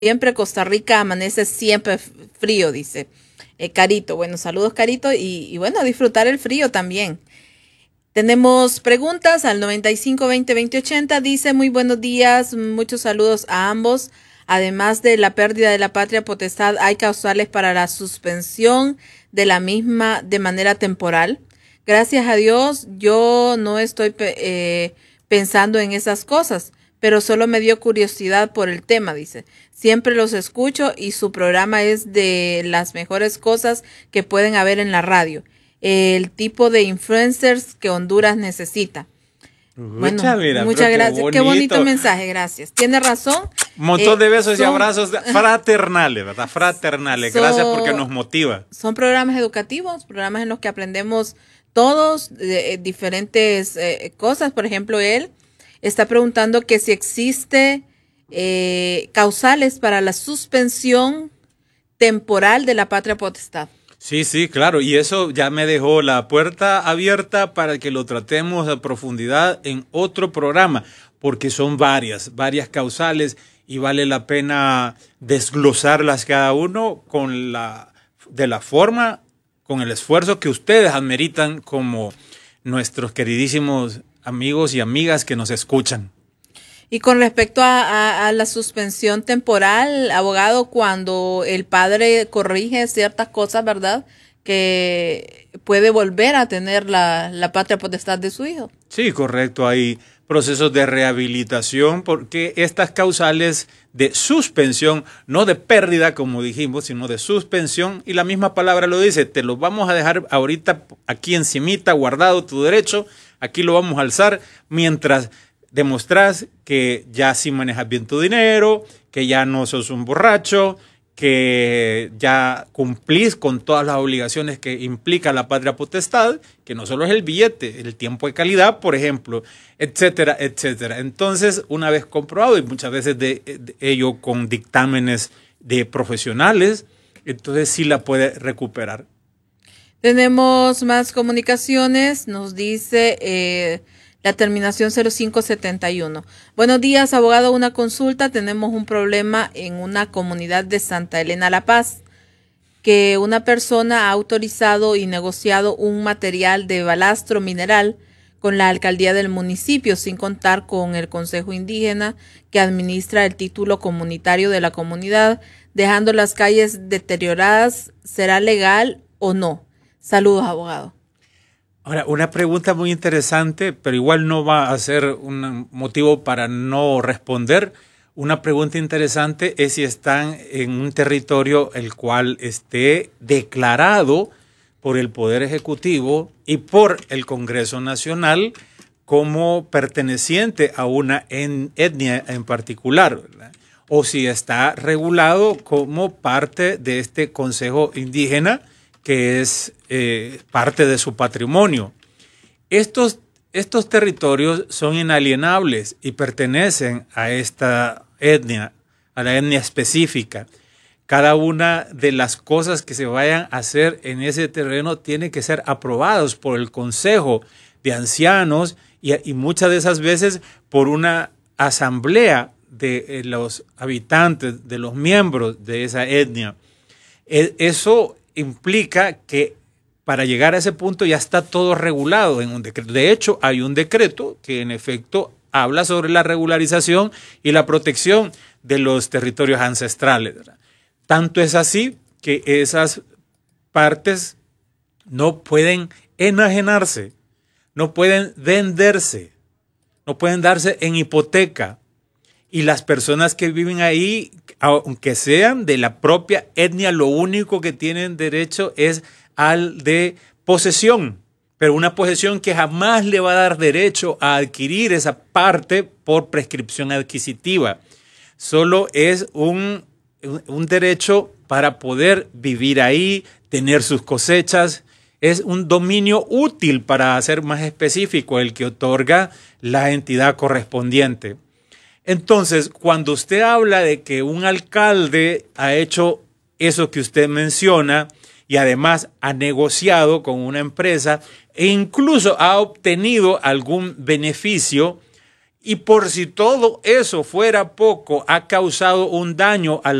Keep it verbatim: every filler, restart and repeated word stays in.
Siempre Costa Rica amanece siempre frío, dice eh, Carito. Bueno, saludos Carito y, y bueno, disfrutar el frío también. Tenemos preguntas al noventa y cinco veinte veinte ochenta. Dice, muy buenos días, muchos saludos a ambos. Además de la pérdida de la patria potestad, ¿hay causales para la suspensión de la misma de manera temporal? Gracias a Dios, yo no estoy eh, pensando en esas cosas, pero solo me dio curiosidad por el tema, dice. Siempre los escucho y su programa es de las mejores cosas que pueden haber en la radio. El tipo de influencers que Honduras necesita. Bueno, Mucha, mira, muchas gracias. Qué bonito. Qué bonito mensaje, gracias. Tiene razón. Un montón eh, de besos son, y abrazos fraternales, ¿verdad? Fraternales. Son, gracias porque nos motiva. Son programas educativos, programas en los que aprendemos todos eh, diferentes eh, cosas. Por ejemplo, él está preguntando que si existe eh, causales para la suspensión temporal de la patria potestad. Sí, sí, claro, y eso ya me dejó la puerta abierta para que lo tratemos a profundidad en otro programa, porque son varias, varias causales y vale la pena desglosarlas cada uno con la, de la forma, con el esfuerzo que ustedes ameritan como nuestros queridísimos amigos y amigas que nos escuchan. Y con respecto a, a, a la suspensión temporal, abogado, cuando el padre corrige ciertas cosas, ¿verdad?, que puede volver a tener la, la patria potestad de su hijo. Sí, correcto. Hay procesos de rehabilitación porque estas causales de suspensión, no de pérdida, como dijimos, sino de suspensión, y la misma palabra lo dice, te lo vamos a dejar ahorita aquí encimita, guardado tu derecho, aquí lo vamos a alzar, mientras demostrás que ya sí manejas bien tu dinero, que ya no sos un borracho, que ya cumplís con todas las obligaciones que implica la patria potestad, que no solo es el billete, el tiempo de calidad, por ejemplo, etcétera, etcétera. Entonces, una vez comprobado, y muchas veces de, de ello con dictámenes de profesionales, entonces sí la puede recuperar. Tenemos más comunicaciones, nos dice eh, la terminación cero cinco setenta y uno. Buenos días, abogado, una consulta. Tenemos un problema en una comunidad de Santa Elena La Paz, que una persona ha autorizado y negociado un material de balastro mineral con la alcaldía del municipio, sin contar con el Consejo Indígena que administra el título comunitario de la comunidad, dejando las calles deterioradas. ¿Será legal o no? Saludos, abogado. Ahora, una pregunta muy interesante, pero igual no va a ser un motivo para no responder. Una pregunta interesante es si están en un territorio el cual esté declarado por el Poder Ejecutivo y por el Congreso Nacional como perteneciente a una etnia en particular, ¿verdad? O si está regulado como parte de este Consejo Indígena, que es eh, parte de su patrimonio. Estos, estos territorios son inalienables y pertenecen a esta etnia, a la etnia específica. Cada una de las cosas que se vayan a hacer en ese terreno tiene que ser aprobados por el Consejo de Ancianos y, y muchas de esas veces por una asamblea de eh, los habitantes, de los miembros de esa etnia. E, eso implica que para llegar a ese punto ya está todo regulado en un decreto. De hecho, hay un decreto que en efecto habla sobre la regularización y la protección de los territorios ancestrales, ¿verdad? Tanto es así que esas partes no pueden enajenarse, no pueden venderse, no pueden darse en hipoteca. Y las personas que viven ahí, aunque sean de la propia etnia, lo único que tienen derecho es al de posesión, pero una posesión que jamás le va a dar derecho a adquirir esa parte por prescripción adquisitiva. Solo es un, un derecho para poder vivir ahí, tener sus cosechas. Es un dominio útil, para ser más específico, el que otorga la entidad correspondiente. Entonces, cuando usted habla de que un alcalde ha hecho eso que usted menciona y además ha negociado con una empresa e incluso ha obtenido algún beneficio, Y por si todo eso fuera poco, ha causado un daño a